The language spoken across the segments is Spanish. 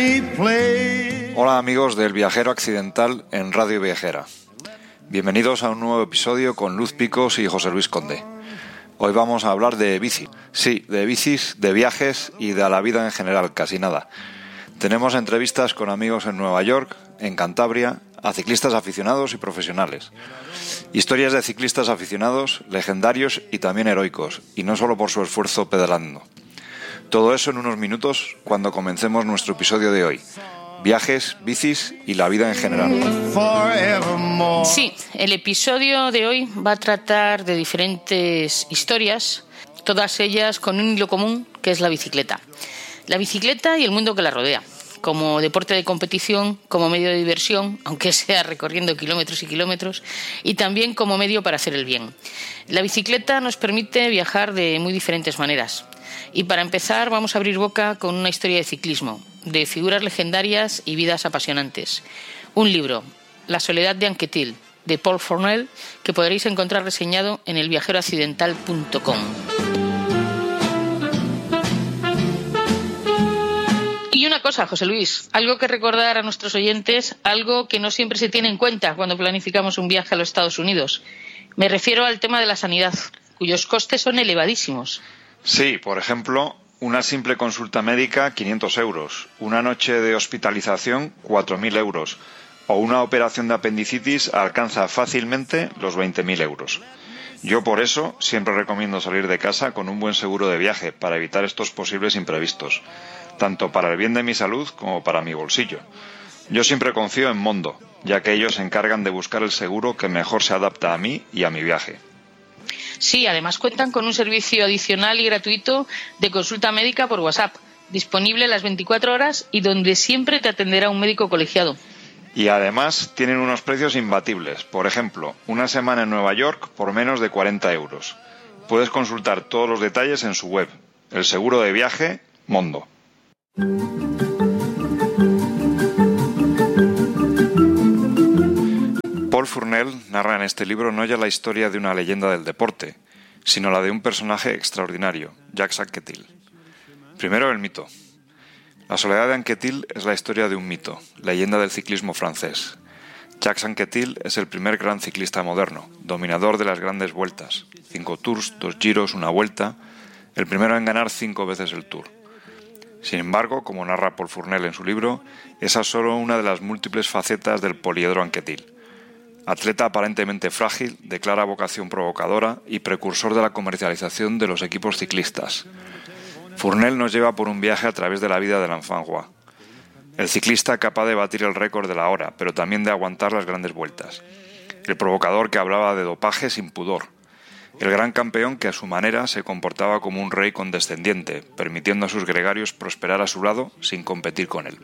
Hola amigos del Viajero Accidental en Radio Viajera. Bienvenidos a un nuevo episodio con Luz Picos y José Luis Conde. Hoy vamos a hablar de bici. Sí, de bicis, de viajes y de la vida en general, casi nada. Tenemos entrevistas con amigos en Nueva York, en Cantabria, a ciclistas aficionados y profesionales. Historias de ciclistas aficionados, legendarios y también heroicos, y no solo por su esfuerzo pedalando. Todo eso en unos minutos cuando comencemos nuestro episodio de hoy. Viajes, bicis y la vida en general. Sí, el episodio de hoy va a tratar de diferentes historias, todas ellas con un hilo común, que es la bicicleta. La bicicleta y el mundo que la rodea, como deporte de competición, como medio de diversión, aunque sea recorriendo kilómetros y kilómetros, y también como medio para hacer el bien. La bicicleta nos permite viajar de muy diferentes maneras. Y para empezar vamos a abrir boca con una historia de ciclismo, de figuras legendarias y vidas apasionantes. Un libro, La soledad de Anquetil, de Paul Fournel, que podréis encontrar reseñado en elviajeroaccidental.com. Y una cosa, José Luis, algo que recordar a nuestros oyentes, algo que no siempre se tiene en cuenta cuando planificamos un viaje a los Estados Unidos. Me refiero al tema de la sanidad, cuyos costes son elevadísimos. Sí, por ejemplo, una simple consulta médica, 500 euros, una noche de hospitalización, 4.000 euros, o una operación de apendicitis alcanza fácilmente los 20.000 euros. Yo por eso siempre recomiendo salir de casa con un buen seguro de viaje para evitar estos posibles imprevistos, tanto para el bien de mi salud como para mi bolsillo. Yo siempre confío en Mondo, ya que ellos se encargan de buscar el seguro que mejor se adapta a mí y a mi viaje. Sí, además cuentan con un servicio adicional y gratuito de consulta médica por WhatsApp, disponible las 24 horas y donde siempre te atenderá un médico colegiado. Y además tienen unos precios imbatibles. Por ejemplo, una semana en Nueva York por menos de 40 euros. Puedes consultar todos los detalles en su web. El seguro de viaje, Mondo. Paul Fournel narra en este libro no ya la historia de una leyenda del deporte, sino la de un personaje extraordinario, Jacques Anquetil. Primero el mito. La soledad de Anquetil es la historia de un mito, leyenda del ciclismo francés. Jacques Anquetil es el primer gran ciclista moderno, dominador de las grandes vueltas, 5 tours, 2 giros, una vuelta, el primero en ganar 5 veces el Tour. Sin embargo, como narra Paul Fournel en su libro, esa es solo una de las múltiples facetas del poliedro Anquetil. Atleta aparentemente frágil, de clara vocación provocadora y precursor de la comercialización de los equipos ciclistas. Fournel nos lleva por un viaje a través de la vida de l'enfant roi. El ciclista capaz de batir el récord de la hora, pero también de aguantar las grandes vueltas. El provocador que hablaba de dopaje sin pudor. El gran campeón que a su manera se comportaba como un rey condescendiente, permitiendo a sus gregarios prosperar a su lado sin competir con él.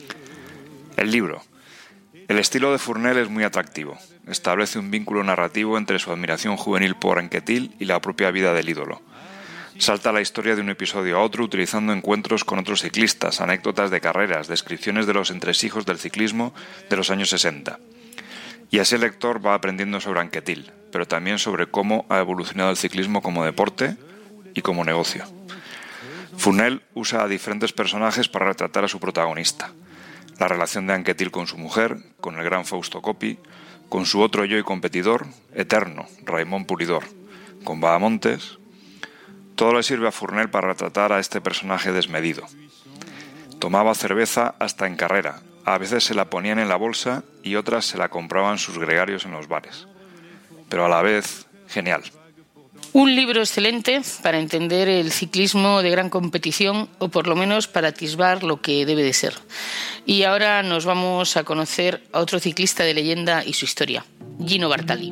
El libro. El estilo de Fournel es muy atractivo. Establece un vínculo narrativo entre su admiración juvenil por Anquetil y la propia vida del ídolo. Salta la historia de un episodio a otro utilizando encuentros con otros ciclistas, anécdotas de carreras, descripciones de los entresijos del ciclismo de los años 60. Y así el lector va aprendiendo sobre Anquetil, pero también sobre cómo ha evolucionado el ciclismo como deporte y como negocio. Fournel usa a diferentes personajes para retratar a su protagonista. La relación de Anquetil con su mujer, con el gran Fausto Coppi, con su otro yo y competidor, eterno, Raimon Puridor, con Bahamontes. Todo le sirve a Fournel para retratar a este personaje desmedido. Tomaba cerveza hasta en carrera, a veces se la ponían en la bolsa y otras se la compraban sus gregarios en los bares. Pero a la vez, genial. Un libro excelente para entender el ciclismo de gran competición o por lo menos para atisbar lo que debe de ser. Y ahora nos vamos a conocer a otro ciclista de leyenda y su historia, Gino Bartali.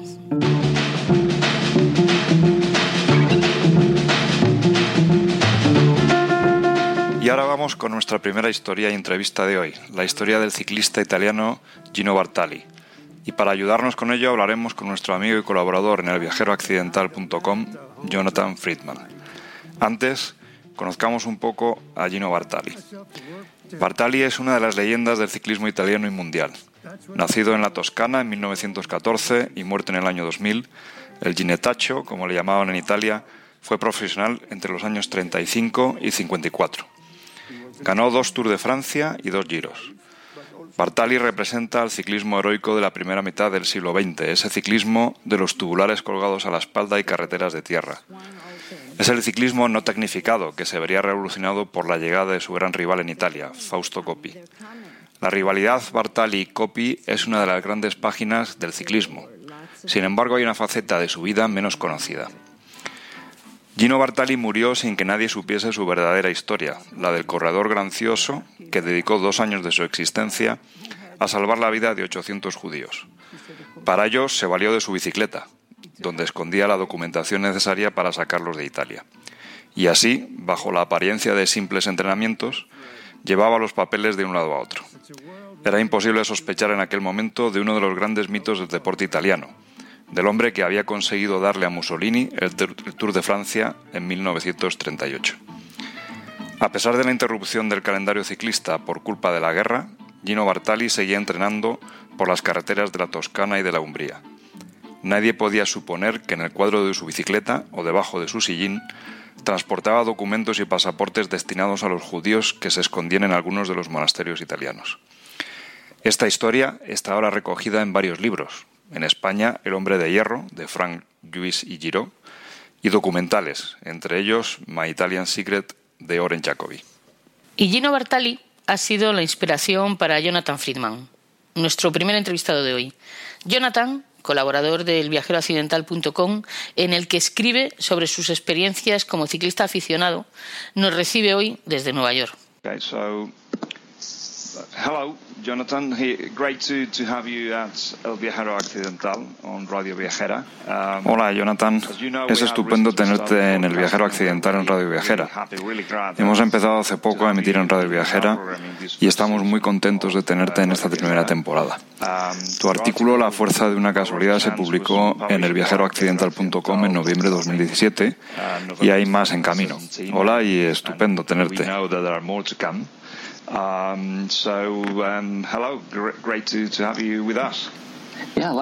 Y ahora vamos con nuestra primera historia y entrevista de hoy, la historia del ciclista italiano Gino Bartali. Y para ayudarnos con ello hablaremos con nuestro amigo y colaborador en elviajeroaccidental.com, Jonathan Friedman. Antes, conozcamos un poco a Gino Bartali. Bartali es una de las leyendas del ciclismo italiano y mundial. Nacido en la Toscana en 1914 y muerto en el año 2000, el ginetaccio, como le llamaban en Italia, fue profesional entre los años 35 y 54. Ganó 2 Tours de Francia y 2 Giros. Bartali representa el ciclismo heroico de la primera mitad del siglo XX, ese ciclismo de los tubulares colgados a la espalda y carreteras de tierra. Es el ciclismo no tecnificado que se vería revolucionado por la llegada de su gran rival en Italia, Fausto Coppi. La rivalidad Bartali-Coppi es una de las grandes páginas del ciclismo. Sin embargo, hay una faceta de su vida menos conocida. Gino Bartali murió sin que nadie supiese su verdadera historia, la del corredor gracioso que dedicó 2 años de su existencia a salvar la vida de 800 judíos. Para ello se valió de su bicicleta, donde escondía la documentación necesaria para sacarlos de Italia. Y así, bajo la apariencia de simples entrenamientos, llevaba los papeles de un lado a otro. Era imposible sospechar en aquel momento de uno de los grandes mitos del deporte italiano, del hombre que había conseguido darle a Mussolini el Tour de Francia en 1938. A pesar de la interrupción del calendario ciclista por culpa de la guerra, Gino Bartali seguía entrenando por las carreteras de la Toscana y de la Umbría. Nadie podía suponer que en el cuadro de su bicicleta o debajo de su sillín transportaba documentos y pasaportes destinados a los judíos que se escondían en algunos de los monasterios italianos. Esta historia está ahora recogida en varios libros. En España, El hombre de hierro, de Frank, Lluís y Giró, y documentales, entre ellos My Italian Secret, de Oren Jacobi. Y Gino Bartali ha sido la inspiración para Jonathan Friedman, nuestro primer entrevistado de hoy. Jonathan, colaborador del viajeroaccidental.com, en el que escribe sobre sus experiencias como ciclista aficionado, nos recibe hoy desde Nueva York. Okay, so, hello, Jonathan. Great to have you at El Viajero Accidental on Radio Viajera. Hola, Jonathan. Es estupendo tenerte en El Viajero Accidental en Radio Viajera. Hemos empezado hace poco a emitir en Radio Viajera y estamos muy contentos de tenerte en esta primera temporada. Tu artículo La fuerza de una casualidad se publicó en elviajeroaccidental.com en noviembre de 2017 y hay más en camino. Hola y estupendo tenerte. Hello, great to have you with us. Yeah,